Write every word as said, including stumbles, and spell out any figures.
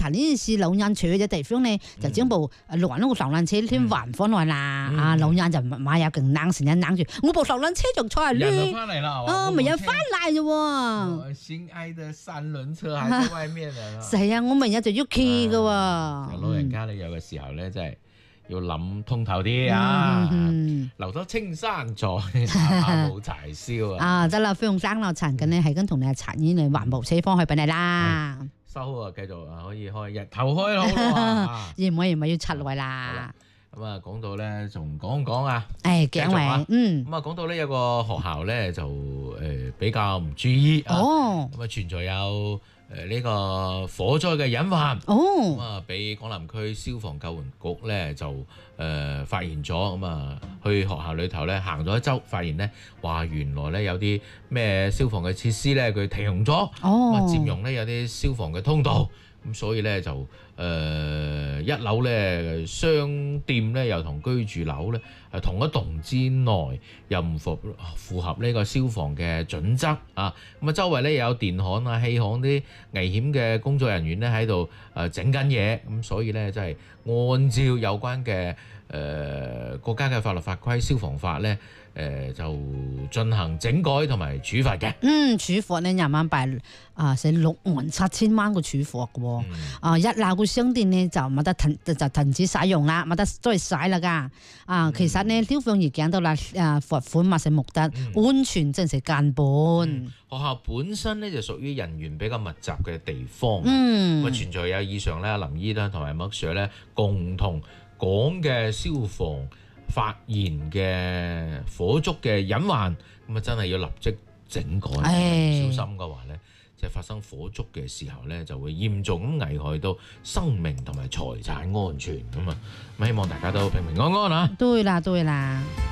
查呢是老人住嘅地方咧，就將部攔嗰個遊覽車先還翻來啦。啊，老人就買有勁冷，成日冷住，我部遊覽車就坐喺呢。 人都翻嚟啦， 啊，咪有翻嚟啫喎。 心愛的三輪車還在外面啊。 係啊，我明日就要企噶喎。 老人家咧有嘅時候咧，真係要諗通透啲啊！留得青山在，哪怕冇柴燒啊！ 啊，得啦，飛用生啦，陳緊咧係跟同你阿陳姨嚟環保車方去俾你啦。 收啊，繼續啊，可以開日頭開好啦。 要唔可以咪要七位啦？ 咁啊，講到咧，仲講唔講啊？ 誒，頸位，嗯。咁啊，講到呢，有個學校咧就誒比較唔注意啊。哦。咁啊，存在有。誒呢個火災嘅隱患，咁啊俾廣南區消防救援局咧就誒、呃、發現咗，咁啊去學校裏頭咧行咗一周，發現咧話原來咧有啲咩消防嘅設施咧佢停用咗，咁啊佔用咧有啲消防嘅通道，咁所以咧就誒、呃、一樓咧商店咧又同居住樓咧係同一棟之內，又唔符符合呢個消防嘅準則啊！咁啊周圍咧有電焊啊、氣焊啲危險嘅工作人員咧喺度誒整緊嘢，咁所以咧即係按照有關嘅誒、呃、國家嘅法律法規消防法咧。誒、呃、就進行整改同埋處罰嘅。 嗯，處罰咧廿萬幣啊，成六萬七千蚊個處罰嘅喎。嗯、啊，一樓個商店咧就冇得停，就停止使用啦，冇得再使啦㗎。啊，嗯、其實咧消防員講到啦，啊罰款或者目的，嗯、安全真係根本、嗯。 學校本身咧就屬於人員比較密集嘅地方，咁啊、 嗯、 存在有以上咧林姨啦同埋麥 Sir 咧共同講嘅消防發現嘅火燭嘅隱患，咁啊真係要立即整改。唔小心嘅話咧，即係發生火燭嘅時候咧，就會嚴重咁危害到生命同埋財產安全咁啊！咁希望大家都平平安安啊！ 對啦，對啦。